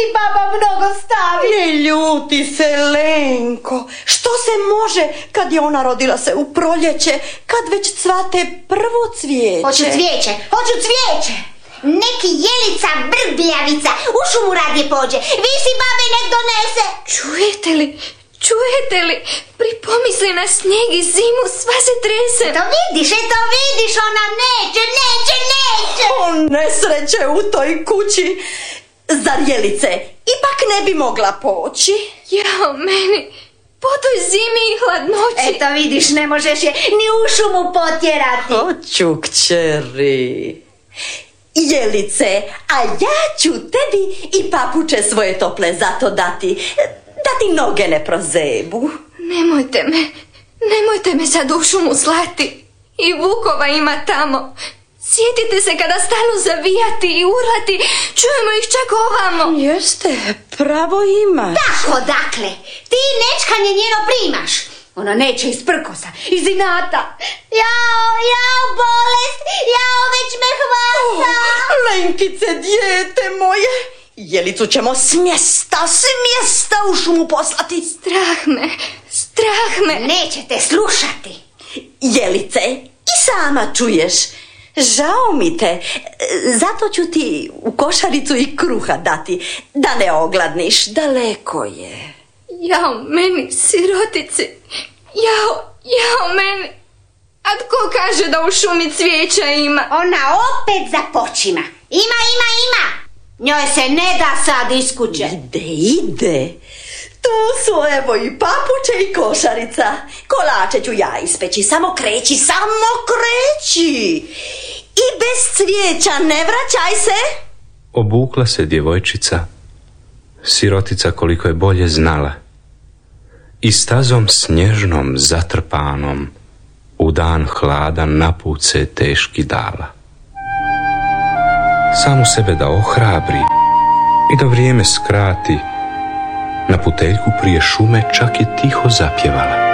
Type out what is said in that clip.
si baba mnogo stavi. Ne ljuti se, Lenko. Što se može kad je ona rodila se u proljeće, kad već cvate prvo cvijeće? Hoću cvijeće. Neki jelica brbljavica u šumu radije pođe. Vi si babe nek donese. Čujete li? Pripomisli na snijeg i zimu, sva se trese. To vidiš, ona neće. O, nesreće u toj kući. Zar jelice ipak ne bi mogla poći? Jao, meni, po toj zimi i hladnoći. Eto vidiš, ne možeš je ni u šumu potjerati. Hoću, kćeri. Jelice, a ja ću tebi i papuče svoje tople zato dati, da ti noge ne prozebu. Nemojte me sad u šumu slati. I vukova ima tamo. Sjetite se kada stanu zavijati i urlati, čujemo ih čak ovamo. Jeste, pravo imaš. Tako, dakle, ti nečkanje njeno primaš. Ona neće iz prkosa, iz inata. Jao, bolest, već me hvata. Lenkice, dijete moje, Jelicu ćemo s mjesta u šumu poslati. Strah me. Nećete slušati. Jelice, i sama čuješ, žao mi te, zato ću ti u košaricu i kruha dati, da ne ogladniš, daleko je. Jao meni, sirotici, jao meni. A tko kaže da u šumi cvijeća ima? Ona opet započima. Ima. Njoj se ne da sad iz kuće. Ide. Tu su evo i papuče i košarica. Kolače ću ja ispeći, samo kreći. I bez cvijeća ne vraćaj se. Obukla se djevojčica, sirotica koliko je bolje znala, i stazom snježnom zatrpanom u dan hladan na put se teški dala. Samu sebe da ohrabri i da vrijeme skrati, na puteljku prije šume čak je tiho zapjevala.